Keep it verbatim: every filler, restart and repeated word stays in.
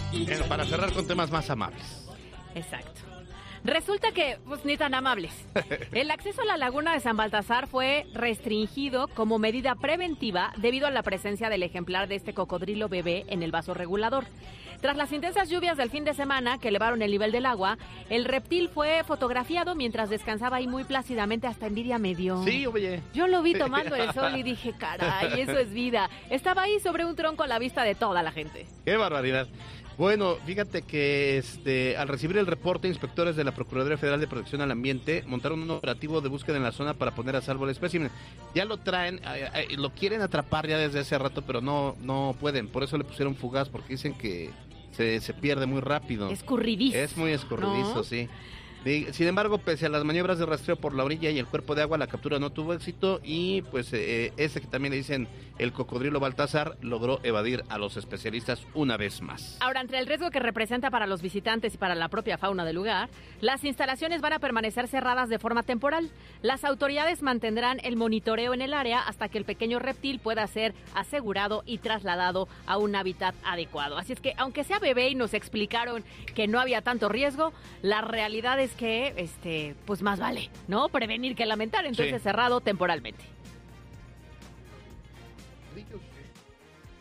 Bueno, para cerrar con temas más amables. Exacto. Resulta que, pues, ni tan amables. El acceso a la laguna de San Baltasar fue restringido como medida preventiva debido a la presencia del ejemplar de este cocodrilo bebé en el vaso regulador. Tras las intensas lluvias del fin de semana que elevaron el nivel del agua, el reptil fue fotografiado mientras descansaba ahí muy plácidamente, hasta envidia me dio. Sí, oye. Yo lo vi tomando el sol y dije, caray, eso es vida. Estaba ahí sobre un tronco a la vista de toda la gente. ¡Qué barbaridad! Bueno, fíjate que este, al recibir el reporte, inspectores de la Procuraduría Federal de Protección al Ambiente montaron un operativo de búsqueda en la zona para poner a salvo el espécimen. Ya lo traen, eh, eh, lo quieren atrapar ya desde hace rato, pero no no pueden. Por eso le pusieron fugaz, porque dicen que se, se pierde muy rápido. Escurridizo. Es muy escurridizo, ¿no? Sí. Sin embargo, pese a las maniobras de rastreo por la orilla y el cuerpo de agua, la captura no tuvo éxito y pues eh, ese que también le dicen el cocodrilo Baltasar logró evadir a los especialistas una vez más. Ahora, entre el riesgo que representa para los visitantes y para la propia fauna del lugar, las instalaciones van a permanecer cerradas de forma temporal. Las autoridades mantendrán el monitoreo en el área hasta que el pequeño reptil pueda ser asegurado y trasladado a un hábitat adecuado. Así es que, aunque sea bebé y nos explicaron que no había tanto riesgo, la realidad es que, este, pues más vale, ¿no? Prevenir que lamentar, entonces sí. Cerrado temporalmente.